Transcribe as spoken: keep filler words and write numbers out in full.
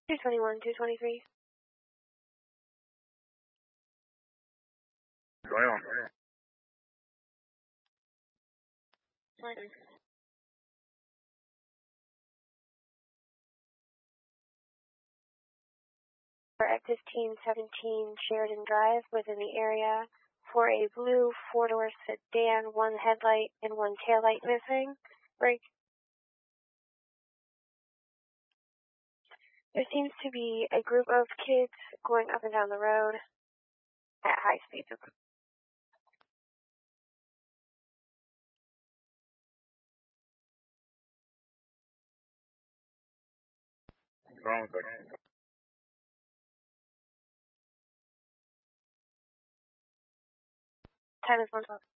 two twenty-one, two twenty-three. twenty-one. At fifteen seventeen Sheridan Drive within the area for a blue four-door sedan, one headlight and one taillight missing. Break. There seems to be a group of kids going up and down the road at high speeds. Wrong second. Time is one twelve.